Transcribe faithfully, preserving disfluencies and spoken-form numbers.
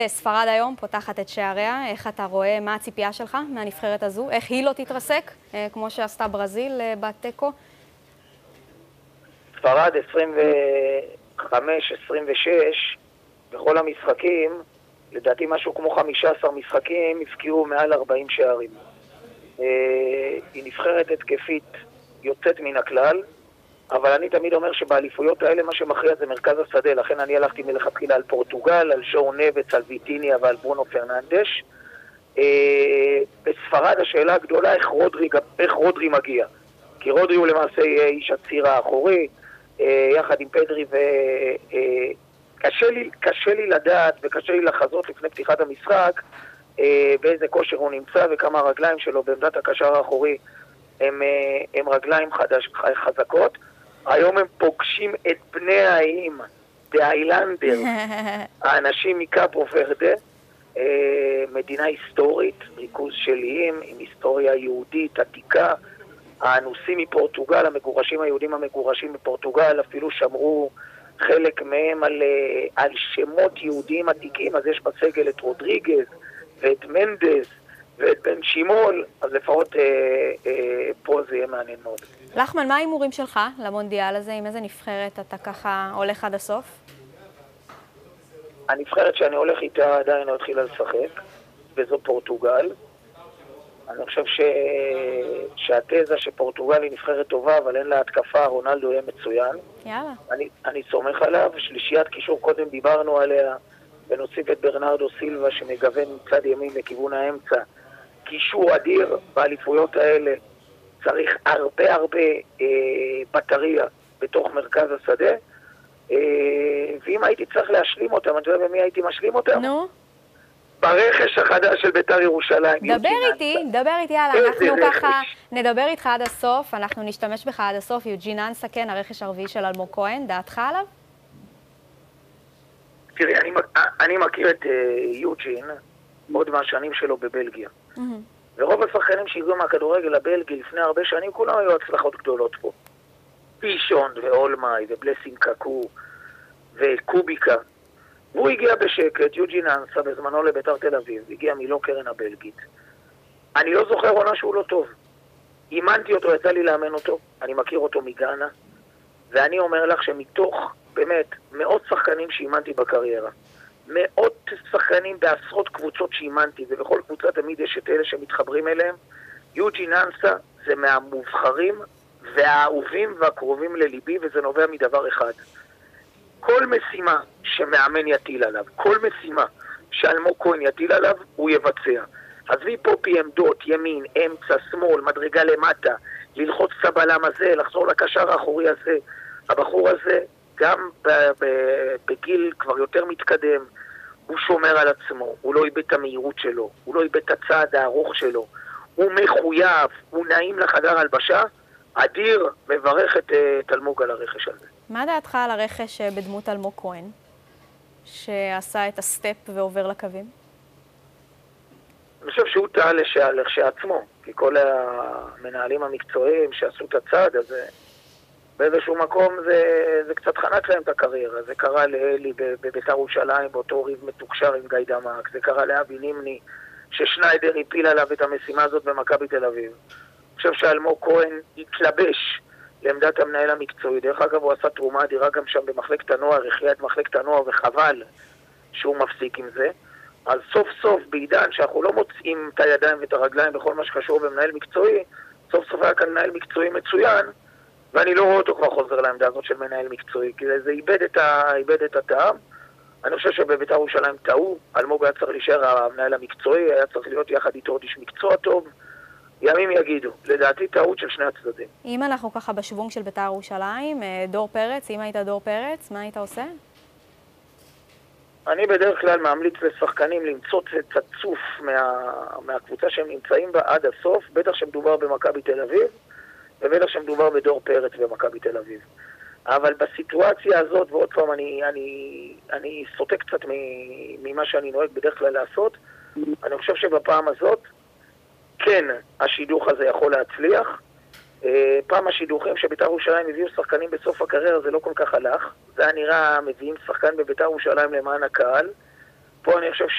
ספרד היום פותחת את שעריה, איך אתה רואה, מה הציפייה שלך מהנבחרת הזו? איך היא לא תתרסק, כמו שעשתה ברזיל בתיקו? ספרד עשרים וחמש עשרים ושש, בכל המשחקים, לדעתי משהו כמו חמישה עשר משחקים, הפקיעו מעל ארבעים שערים. היא נבחרת התקפית יוצאת מן הכלל, אבל אני תמיד אומר שבאליפויות האלה מה שמכריע זה מרכז השדה, לכן אני הלכתי מלכתחילה על פורטוגל, על שואו נבץ, על ויטיניה ועל ברונו פרננדש. בספרד השאלה הגדולה איך רודרי, איך רודרי מגיע, כי רודרי הוא למעשה איש הציר האחורי, יחד עם פדרי, וקשה לי, קשה לי לדעת וקשה לי לחזות לפני פתיחת המשחק באיזה כושר הוא נמצא וכמה הרגליים שלו בעמדת הקשר האחורי הם, הם רגליים חדש, חזקות. היום הם פוגשים את בני האיים, באיילנדר, האנשים מקאפו ורדה, מדינה היסטורית, ריכוז של איים, עם היסטוריה יהודית עתיקה. האנוסים מפורטוגל, המגורשים היהודים המגורשים בפורטוגל, אפילו שמרו חלק מהם על, על שמות יהודים עתיקים, אז יש בסגל את רודריגז ואת מנדס ואת בן שימול, אז לפחות אה, אה, פה זה יהיה מעניין מאוד. לחמן, מה ההימורים שלך למונדיאל הזה? עם איזה נבחרת אתה ככה הולך עד הסוף? הנבחרת שאני הולך איתה עדיין לא התחילה לשחק, וזו פורטוגל. אני חושב ש... שהתזה שפורטוגל היא נבחרת טובה, אבל אין לה התקפה, רונלדו יהיה מצוין. יאללה. אני, אני סומך עליו. שלישיית קישור קודם דיברנו עליה, ונוסיף את ברנרדו סילבה שמגוון מצד ימין לכיוון האמצע. קישור אדיר באליפויות האלה. צריך הרבה הרבה אה, בטריה בתוך מרכז השדה. אה, ואם הייתי צריך להשלים אותם, אני יודע במי הייתי משלים אותם? נו? ברכש החדש של בית"ר ירושלים. דבר איתי, דבר איתי, יאללה, אנחנו ככה נדבר איתך עד הסוף, אנחנו נשתמש בך עד הסוף. יוג'ין אנסה, כן, הרכש הרביעי של אלמוג כהן, דעתך עליו? תראי, אני, אני מכיר את uh, יוג'ין עוד מהשנים שלו בבלגיה. Mm-hmm. ורוב השחקנים שהגיעו מהכדורגל הבלגי לפני הרבה שנים, כולם היו הצלחות גדולות פה. פישון ואולמאי ובלסינג קקו וקוביקה. והוא הגיע בשקט, יוג'ין אנסה בזמנו לבית"ר תל אביב, הגיע מלא קרן הבלגית. אני לא זוכר עונה שהוא לא טוב. אימנתי אותו, יצא לי לאמן אותו, אני מכיר אותו מגאנה, ואני אומר לך שמתוך באמת מאות שחקנים שאימנתי בקריירה, מאות שחקנים בעשרות קבוצות שאימנתי, ובכל קבוצה תמיד יש את אלה שמתחברים אליהם, יוג'ין אנסה זה מהמובחרים והאהובים והקרובים לליבי, וזה נובע מדבר אחד. כל משימה שמאמן יטיל עליו, כל משימה שאלמוג כהן יטיל עליו, הוא יבצע. עזבי פה פי עמדות, ימין, אמצע, שמאל, מדרגה למטה, ללחוץ את הבלם הזה, לחזור לקשר האחורי הזה. הבחור הזה, גם בגיל כבר יותר מתקדם, הוא שומר על עצמו, הוא לא איבד את המהירות שלו, הוא לא איבד את הצעד הארוך שלו, הוא מחויב, הוא נעים לחדר הלבשה, אדיר, מברך את, את אלמוג על הרכש הזה. מה דעתך על הרכש בדמות אלמוג כהן, שעשה את הסטפ ועובר לקווים? אני חושב שהוא טעה לשעצמו, כי כל המנהלים המקצועיים שעשו את הצעד הזה, באיזשהו מקום זה, זה קצת חנק להם את הקריירה. זה קרה לאלי בבית"ר ירושלים, באותו ריב מתוקשר עם גיא דמק, זה קרה לאבי נימני, ששניידר הפיל עליו את המשימה הזאת במכבי תל אביב. אני חושב שאלמוג כהן התלבש לעמדת המנהל המקצועי. דרך אגב, הוא עשה תרומה אדירה גם שם במחלקת הנוער, הכריע את מחלקת הנוער, וחבל שהוא מפסיק עם זה. אז סוף סוף, בעידן שאנחנו לא מוצאים את הידיים ואת הרגליים בכל מה שקשור במנהל מקצועי, סוף סוף היה כאן מנהל מקצועי מצוין, ואני לא רואה אותו כבר חוזר לעמדה הזאת של מנהל מקצועי, כי זה איבד את, ה... איבד את הטעם. אני חושב שבבית"ר ירושלים טעו, אלמוג היה צריך להישאר המנהל המקצועי, היה צריך להיות יחד איתו עוד איש מקצוע טוב, ימים יגידו. לדעתי טעות של שני הצדדים. אם אנחנו ככה בשוונג של בית"ר ירושלים, דור פרץ, אם היית דור פרץ, מה היית עושה? אני בדרך כלל ממליץ לשחקנים למצוא צצוף מה... מהקבוצה שהם נמצאים בה עד הסוף, בטח שמדובר במכבי תל אביב, ובטח שמדובר בדור פרץ במכבי תל אביב. אבל בסיטואציה הזאת, ועוד פעם אני, אני, אני סוטה קצת ממה שאני נוהג בדרך כלל לעשות, אני חושב שבפעם הזאת, כן, השידוך הזה יכול להצליח. פעם השידוכים שבית"ר ירושלים הביאו שחקנים בסוף הקריירה, זה לא כל כך הלך. זה היה נראה, מביאים שחקן בבית"ר ירושלים למען הקהל. פה אני חושב